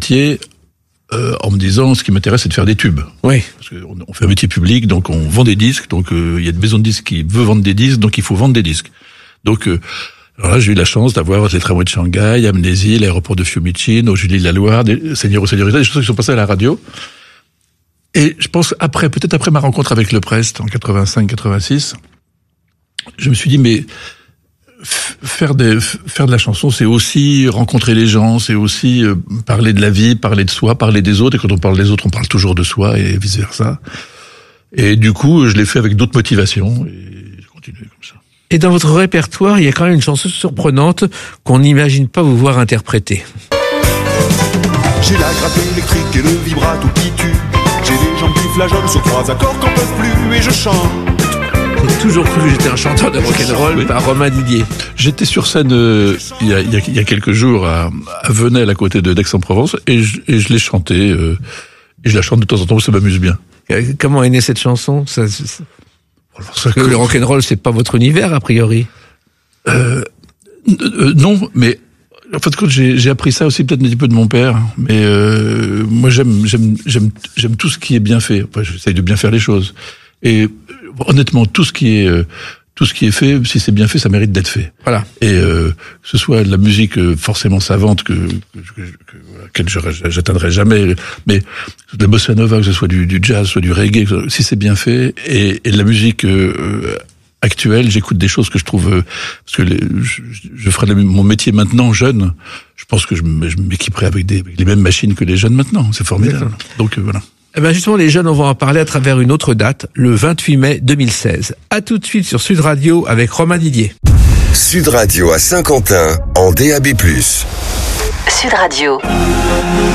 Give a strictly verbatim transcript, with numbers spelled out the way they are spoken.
métier euh, en me disant ce qui m'intéresse c'est de faire des tubes. Oui. Parce qu'on on fait un métier public, donc on vend des disques, donc il euh, y a une maison de disques qui veut vendre des disques, donc il faut vendre des disques. Donc euh, alors là j'ai eu la chance d'avoir les tramways de Shanghai, Amnésie, l'aéroport de Fiumicino, Julie Laloire, des Seigneur ou Seigneurita, des choses qui sont passées à la radio. Et je pense après, peut-être après ma rencontre avec Le Prest en quatre-vingt-cinq quatre-vingt-six, je me suis dit mais faire des faire de la chanson, c'est aussi rencontrer les gens, c'est aussi euh, parler de la vie, parler de soi, parler des autres. Et quand on parle des autres, on parle toujours de soi et vice versa. Et du coup, je l'ai fait avec d'autres motivations et j'ai continué comme ça. Et dans votre répertoire, il y a quand même une chanson surprenante qu'on n'imagine pas vous voir interpréter. J'ai la gratte électrique et le vibrato qui tue. J'ai les jambes qui flageolent sur trois accords qu'en peuvent plus et je chante. J'ai toujours cru que j'étais un chanteur de rock'n'roll, oui. Par Romain Didier. J'étais sur scène euh, il, y a, il, y a, il y a quelques jours à, à Venelle, à côté de d'Aix-en-Provence, et je, et je l'ai chanté. Euh, et je la chante de temps en temps, ça m'amuse bien. Comment est née cette chanson? ça, ça... Alors, ça, Le rock'n'roll, c'est pas votre univers, a priori. Euh, euh, non, mais en fait, quand j'ai, j'ai appris ça aussi peut-être un petit peu de mon père. Mais euh, moi, j'aime, j'aime, j'aime, j'aime tout ce qui est bien fait. Enfin, j'essaye de bien faire les choses. Et honnêtement, tout ce qui est euh, tout ce qui est fait, si c'est bien fait, ça mérite d'être fait. Voilà. Et euh, que ce soit de la musique euh, forcément savante que, que, que, que voilà, laquelle je, j'atteindrai jamais, mais de la bossa nova, que ce soit du, du jazz, soit du reggae, si c'est bien fait, et, et de la musique euh, actuelle, j'écoute des choses que je trouve euh, parce que les, je, je ferai mon métier maintenant jeune. Je pense que je, je m'équiperai avec, des, avec les mêmes machines que les jeunes maintenant. C'est formidable. D'accord. Donc euh, voilà. Eh ben justement, les jeunes, on va en parler à travers une autre date, le vingt-huit mai deux mille seize. À tout de suite sur Sud Radio avec Romain Didier. Sud Radio à Saint-Quentin en D A B plus. Sud Radio.